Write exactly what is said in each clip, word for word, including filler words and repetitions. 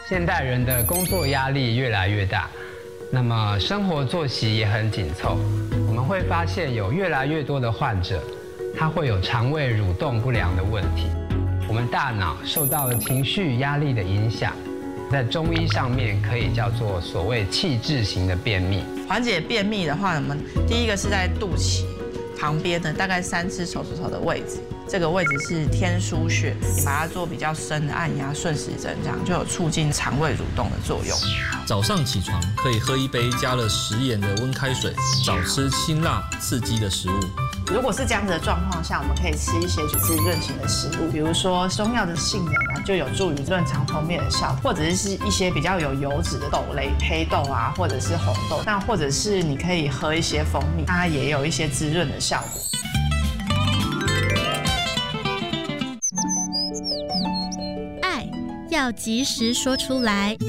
现代人的工作压力越来越大，那么生活作息也很紧凑，我们会发现有越来越多的患者，他会有肠胃蠕动不良的问题。我们大脑受到了情绪压力的影响，在中医上面可以叫做所谓气滞型的便秘。 缓解便秘的话，我们第一个是在肚脐旁边的大概三只手指头的位置，这个位置是天枢穴，把它做比较深的按压顺时针，这样就有促进肠胃蠕动的作用。 早上起床可以喝一杯加了食盐的温开水，少吃辛辣刺激的食物。 如果是这样子的状况下，我们可以吃一些滋润型的食物，比如说中药的杏仁啊，就有助于润肠通便的效果，或者是一些比较有油脂的豆类，黑豆啊，或者是红豆，那或者是你可以喝一些蜂蜜，它也有一些滋润的效果。 爱要及时说出来。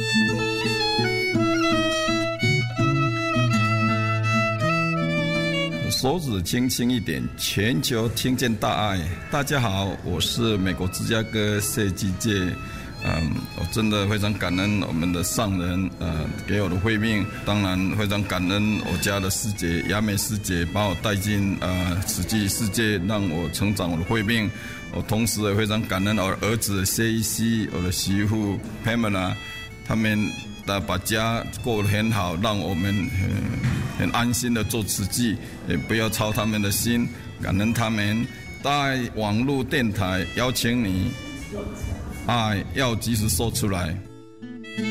手指轻轻一点，全球听见大爱。大家好，我是美国芝加哥设计界，嗯，我真的非常感恩我们的上人，呃，给我的慧命。当然非常感恩我家的师姐雅美师姐，把我带进呃慈济世界，让我成长我的慧命。我同时也非常感恩我的儿子谢一希，我的媳妇 Pamela， 他们把家过得很好，让我们很很安心的做慈济，也不要操他们的心，感恩他们。在网络电台邀请你，爱要及时说出来。